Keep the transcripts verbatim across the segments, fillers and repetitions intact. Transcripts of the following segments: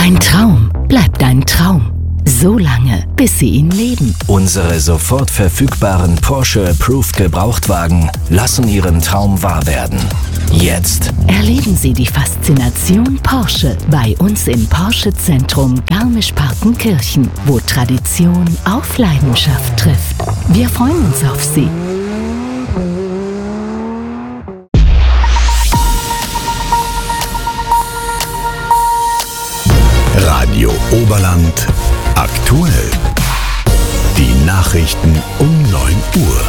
Ein Traum bleibt ein Traum. So lange, bis Sie ihn leben. Unsere sofort verfügbaren Porsche Approved Gebrauchtwagen lassen Ihren Traum wahr werden. Jetzt Erleben Sie die Faszination Porsche bei uns im Porsche Zentrum Garmisch-Partenkirchen, wo Tradition auf Leidenschaft trifft. Wir freuen uns auf Sie. Radio Oberland aktuell. Die Nachrichten um neun Uhr.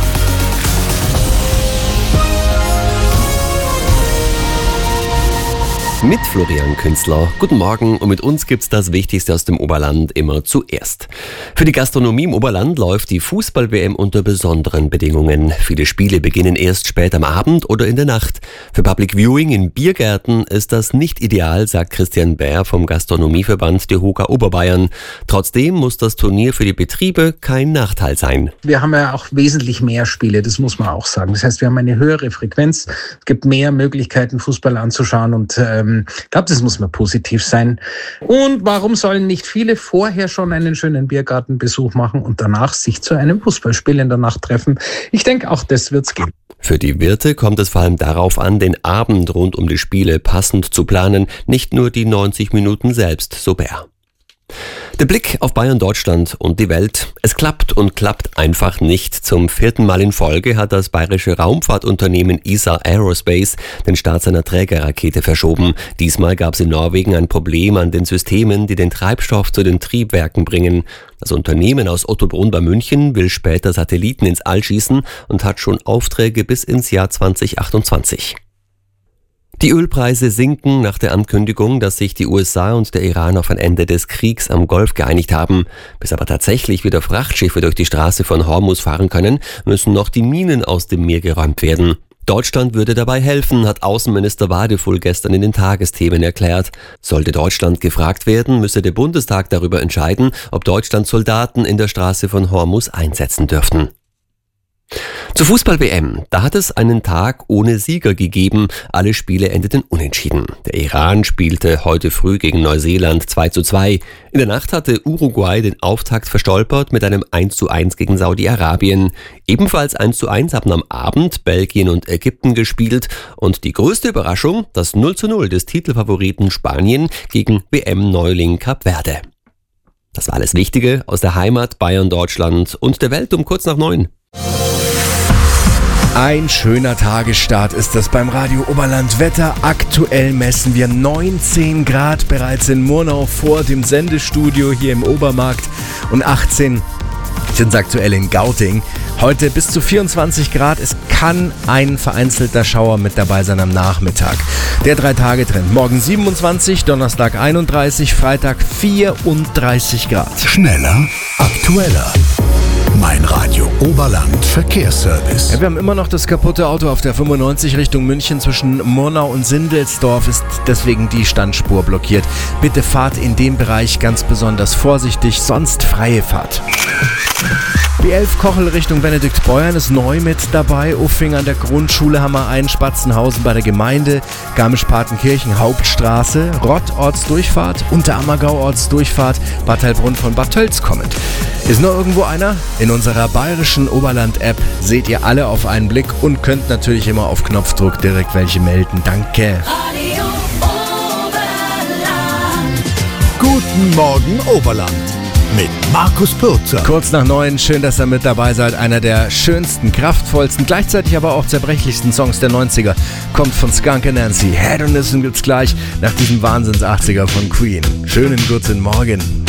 Mit Florian Künstler. Guten Morgen und mit uns gibt's das Wichtigste aus dem Oberland immer zuerst. Für die Gastronomie im Oberland läuft die Fußball-W M unter besonderen Bedingungen. Viele Spiele beginnen erst spät am Abend oder in der Nacht. Für Public Viewing in Biergärten ist das nicht ideal, sagt Christian Bär vom Gastronomieverband DEHOGA Oberbayern. Trotzdem muss das Turnier für die Betriebe kein Nachteil sein. Wir haben ja auch wesentlich mehr Spiele, das muss man auch sagen. Das heißt, wir haben eine höhere Frequenz, es gibt mehr Möglichkeiten, Fußball anzuschauen und ähm, ich glaube, das muss mal positiv sein. Und warum sollen nicht viele vorher schon einen schönen Biergartenbesuch machen und danach sich zu einem Fußballspiel in der Nacht treffen? Ich denke, auch das wird's geben. Für die Wirte kommt es vor allem darauf an, den Abend rund um die Spiele passend zu planen, nicht nur die neunzig Minuten selbst, so Bär. Der Blick auf Bayern, Deutschland und die Welt. Es klappt und klappt einfach nicht. Zum vierten Mal in Folge hat das bayerische Raumfahrtunternehmen E S A Aerospace den Start seiner Trägerrakete verschoben. Diesmal gab es in Norwegen ein Problem an den Systemen, die den Treibstoff zu den Triebwerken bringen. Das Unternehmen aus Ottobrunn bei München will später Satelliten ins All schießen und hat schon Aufträge bis ins Jahr zwanzig achtundzwanzig. Die Ölpreise sinken nach der Ankündigung, dass sich die U S A und der Iran auf ein Ende des Kriegs am Golf geeinigt haben. Bis aber tatsächlich wieder Frachtschiffe durch die Straße von Hormuz fahren können, müssen noch die Minen aus dem Meer geräumt werden. Deutschland würde dabei helfen, hat Außenminister Wadefull gestern in den Tagesthemen erklärt. Sollte Deutschland gefragt werden, müsse der Bundestag darüber entscheiden, ob Deutschland Soldaten in der Straße von Hormuz einsetzen dürften. Zur Fußball-W M, da hat es einen Tag ohne Sieger gegeben. Alle Spiele endeten unentschieden. Der Iran spielte heute früh gegen Neuseeland zwei zu zwei. In der Nacht hatte Uruguay den Auftakt verstolpert mit einem eins zu eins gegen Saudi-Arabien. Ebenfalls eins zu eins haben am Abend Belgien und Ägypten gespielt. Und die größte Überraschung, das null zu null des Titelfavoriten Spanien gegen W M-Neuling Kap Verde. Das war alles Wichtige aus der Heimat, Bayern, Deutschland und der Welt um kurz nach neun. Ein schöner Tagesstart ist das beim Radio Oberland Wetter. Aktuell messen wir neunzehn Grad bereits in Murnau vor dem Sendestudio hier im Obermarkt und achtzehn sind es aktuell in Gauting. Heute bis zu vierundzwanzig Grad. Es kann ein vereinzelter Schauer mit dabei sein am Nachmittag. Der Drei-Tage-Trend. Morgen siebenundzwanzig, Donnerstag einunddreißig, Freitag vierunddreißig Grad. Schneller, aktueller. Mein Radio Oberland Verkehrsservice. Ja, wir haben immer noch das kaputte Auto auf der fünfundneunzig Richtung München. Zwischen Murnau und Sindelsdorf ist deswegen die Standspur blockiert. Bitte fahrt in dem Bereich ganz besonders vorsichtig, sonst freie Fahrt. B elf Kochel Richtung Benediktbeuern ist neu mit dabei. Uffing an der Grundschule haben wir einen, Spatzenhausen bei der Gemeinde, Garmisch-Partenkirchen Hauptstraße, Rott Ortsdurchfahrt, Unterammergau Ortsdurchfahrt, Bad Heilbrunn von Bad Tölz kommend. Ist noch irgendwo einer? In unserer bayerischen Oberland-App seht ihr alle auf einen Blick und könnt natürlich immer auf Knopfdruck direkt welche melden. Danke. Radio Oberland. Guten Morgen Oberland mit Markus Pürzer. Kurz nach neun, schön, dass ihr mit dabei seid. Einer der schönsten, kraftvollsten, gleichzeitig aber auch zerbrechlichsten Songs der neunziger kommt von Skunk and Nancy. Hedonism gibt's gleich nach diesem Wahnsinns-achtziger von Queen. Schönen guten Morgen.